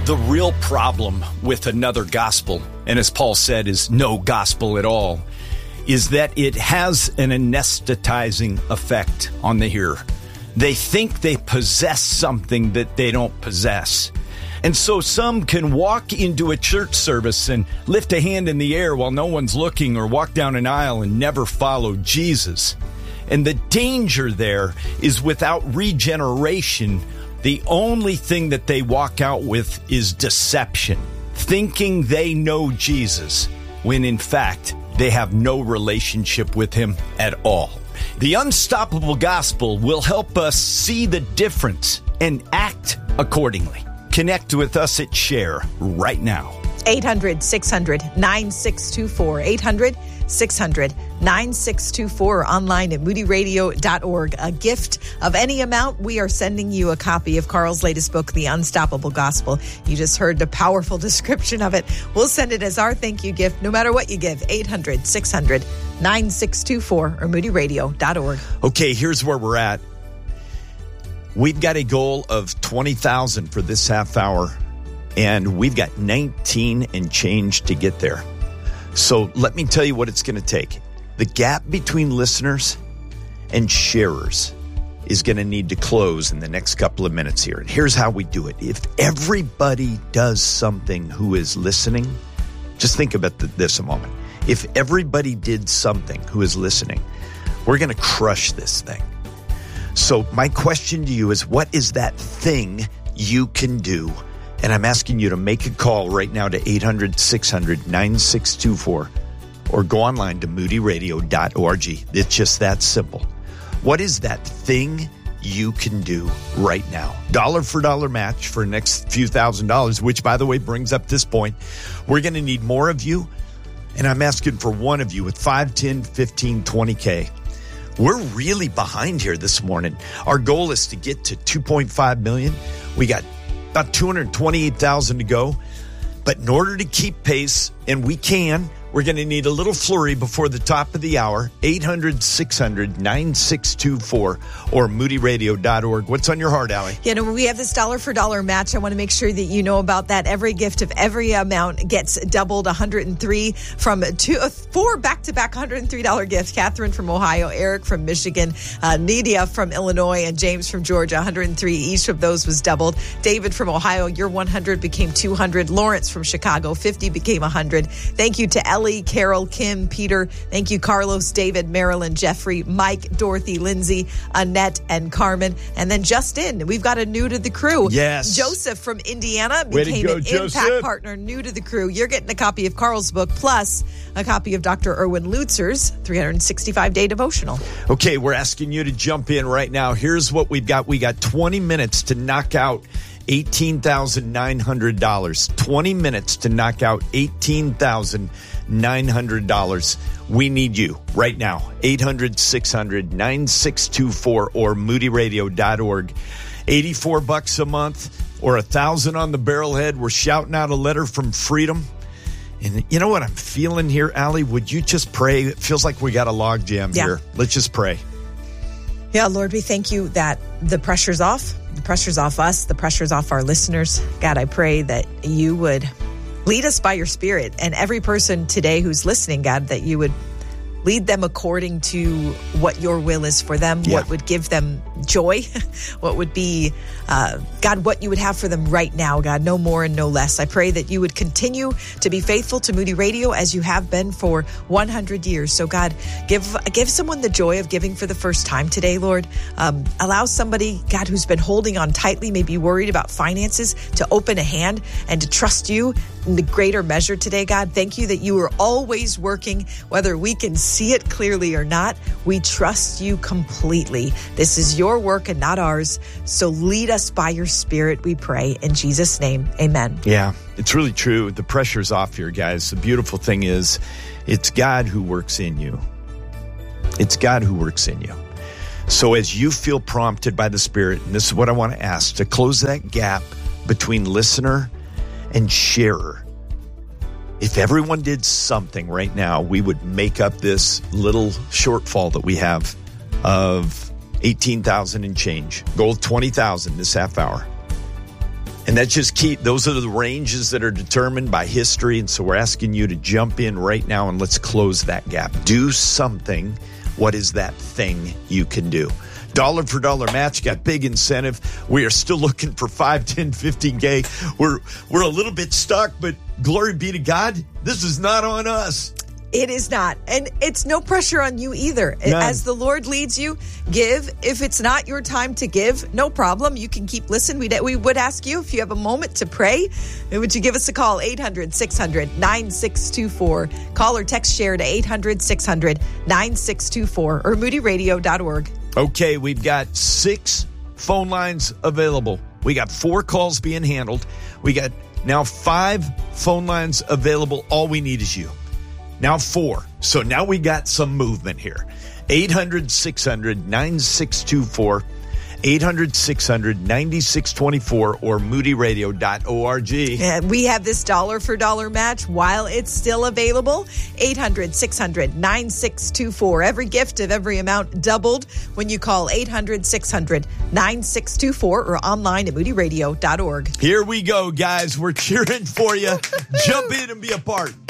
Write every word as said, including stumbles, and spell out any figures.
The real problem with another gospel, and as Paul said, is no gospel at all, is that it has an anesthetizing effect on the hearer. They think they possess something that they don't possess. And so some can walk into a church service and lift a hand in the air while no one's looking, or walk down an aisle and never follow Jesus. And the danger there is, without regeneration, the only thing that they walk out with is deception, thinking they know Jesus, when in fact they have no relationship with him at all. The Unstoppable Gospel will help us see the difference and act accordingly. Connect with us at Share right now. eight hundred, six hundred, nine six two four. eight hundred, six hundred, nine six two four. Online at moody radio dot org. A gift of any amount, we are sending you a copy of Carl's latest book, The Unstoppable Gospel. You just heard the powerful description of it. We'll send it as our thank you gift, no matter what you give. eight hundred, six hundred, nine six two four or moody radio dot org. Okay, here's where we're at. We've got a goal of twenty thousand for this half hour, and we've got nineteen and change to get there. So let me tell you what it's going to take. The gap between listeners and sharers is going to need to close in the next couple of minutes here. And here's how we do it. If everybody does something who is listening, just think about this a moment. If everybody did something who is listening, we're going to crush this thing. So my question to you is, what is that thing you can do? And I'm asking you to make a call right now to eight hundred, six hundred, nine six two four or go online to moody radio dot org. It's just that simple. What is that thing you can do right now? Dollar for dollar match for the next few thousand dollars, which, by the way, brings up this point. We're going to need more of you, and I'm asking for one of you with five, ten, fifteen, twenty K. We're really behind here this morning. Our goal is to get to two point five million. We got about two hundred twenty-eight thousand to go. But in order to keep pace, and we can, we're going to need a little flurry before the top of the hour. eight hundred, six hundred, nine six two four or moody radio dot org. What's on your heart, Allie? You know, when we have this dollar for dollar match, I want to make sure that you know about that. Every gift of every amount gets doubled. one hundred three from two, uh, four back-to-back one hundred three dollars gifts. Catherine from Ohio, Eric from Michigan, uh, Nidia from Illinois, and James from Georgia. one hundred three. Each of those was doubled. David from Ohio, your one hundred became two hundred. Lawrence from Chicago, fifty became one hundred. Thank you to Ellie, Carol, Kim, Peter. Thank you, Carlos, David, Marilyn, Jeffrey, Mike, Dorothy, Lindsay, Annette, and Carmen. And then just in, we've got a new to the crew. Yes. Joseph from Indiana Way became go, an Joseph. Impact Partner, new to the crew. You're getting a copy of Carl's book, plus a copy of Doctor Erwin Lutzer's three hundred sixty-five day devotional. Okay, we're asking you to jump in right now. Here's what we've got. We got twenty minutes to knock out eighteen thousand nine hundred dollars. twenty minutes to knock out eighteen thousand nine hundred dollars. We need you right now. eight hundred, six hundred, nine six two four or moody radio dot org. eighty-four bucks a month or a thousand on the barrelhead. We're shouting out a letter from freedom. And you know what I'm feeling here, Allie? Would you just pray? It feels like we got a log jam Yeah. here. Let's just pray. Yeah, Lord, we thank you that the pressure's off. The pressure's off us. The pressure's off our listeners. God, I pray that you would lead us by your Spirit. And every person today who's listening, God, that you would lead them according to what your will is for them, Yeah. what would give them joy, what would be, uh, God, what you would have for them right now, God, no more and no less. I pray that you would continue to be faithful to Moody Radio as you have been for one hundred years. So, God, give give someone the joy of giving for the first time today, Lord. Um, allow somebody, God, who's been holding on tightly, maybe worried about finances, to open a hand and to trust you in the greater measure today, God. Thank you that you are always working, whether we can see it clearly or not. We trust you completely. This is your work and not ours. So lead us by your Spirit, we pray. In Jesus' name, amen. Yeah, it's really true. The pressure's off here, guys. The beautiful thing is, it's God who works in you. It's God who works in you. So as you feel prompted by the Spirit, and this is what I want to ask, to close that gap between listener and sharer. If everyone did something right now, we would make up this little shortfall that we have of eighteen thousand and change. Goal twenty thousand this half hour. And that's just key. Those are the ranges that are determined by history. And so we're asking you to jump in right now and let's close that gap. Do something. What is that thing you can do? Dollar for dollar match, got big incentive. We are still looking for five, ten, fifteen K. We're, we're a little bit stuck, but glory be to God. This is not on us. It is not. And it's no pressure on you either. None. As the Lord leads you, give. If it's not your time to give, no problem. You can keep listening. We, we would ask you if you have a moment to pray, would you give us a call, eight hundred, six hundred, nine six two four. Call or text share to eight hundred, six hundred, nine six two four or moody radio dot org. Okay, we've got six phone lines available. We got four calls being handled. We got now five phone lines available. All we need is you. Now four. So now we got some movement here. eight hundred, six hundred, nine six two four. eight hundred, six hundred, nine six two four or moody radio dot org. Yeah, we have this dollar for dollar match while it's still available. eight hundred, six hundred, nine six two four. Every gift of every amount doubled when you call eight hundred, six hundred, nine six two four or online at moody radio dot org. Here we go, guys. We're cheering for you. Jump in and be a part.